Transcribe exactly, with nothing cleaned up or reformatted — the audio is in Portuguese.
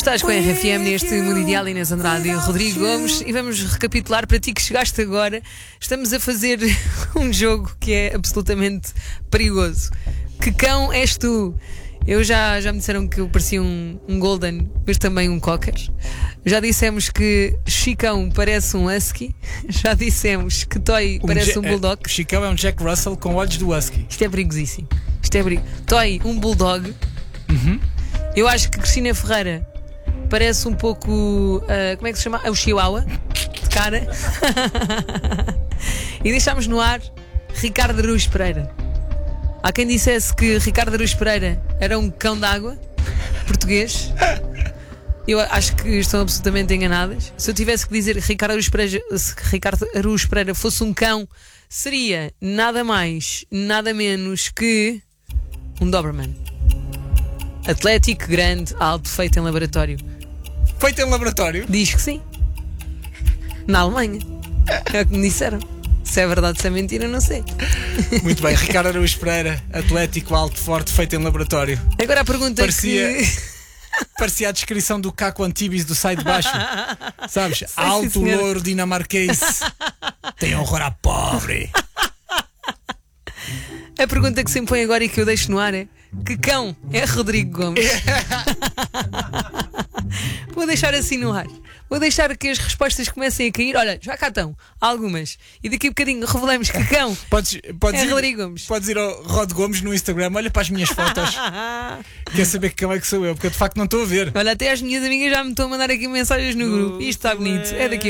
Estás com a R F M neste Mundo Ideal, Inês Andrade e Rodrigo Gomes, e vamos recapitular para ti que chegaste agora. Estamos a fazer um jogo que é absolutamente perigoso. Que cão és tu? Eu já, já me disseram que eu parecia um, um Golden, mas também um Cocker. Já dissemos que Chicão parece um Husky. Já dissemos que Toy Um parece Ja- um Bulldog. é, Chicão é um Jack Russell com olhos do Husky. Isto é perigosíssimo. Isto é perigo. Toy, um Bulldog. Uhum. Eu acho que Cristina Ferreira parece um pouco. ah, como é que se chama? É o Chihuahua de cara. E deixámos no ar Ricardo Araújo Pereira. Há quem dissesse que Ricardo Araújo Pereira era um cão d'água português. Eu acho que estão absolutamente enganadas. Se eu tivesse que dizer que Ricardo Araújo Pereira, se Ricardo Araújo Pereira fosse um cão, seria nada mais, nada menos que um Doberman. Atlético, grande, alto, feito em laboratório. Feito em laboratório. Diz que sim. Na Alemanha. É o que me disseram. Se é verdade, se é mentira, não sei. Muito bem, Ricardo Araújo Pereira, Atlético, alto, forte, feito em laboratório. Agora a pergunta Parecia- que... Parecia a descrição do Caco Antibes do Sai de Baixo. Sabes? sim, Alto, senhora. louro, dinamarquês. Tem horror à pobre. A pergunta que se impõe agora e que eu deixo no ar é: que cão é Rodrigo Gomes? Vou deixar assim no ar. Vou deixar que as respostas comecem a cair. Olha, já cá estão algumas. E daqui a bocadinho revelamos que cão Podes, podes, é ir, Rodrigo Gomes. podes ir ao Rod Gomes no Instagram. Olha para as minhas fotos. Quer saber que cão é que sou eu? Porque eu de facto não estou a ver. Olha, até as minhas amigas já me estão a mandar aqui mensagens no grupo. Isto está bonito. É daqui a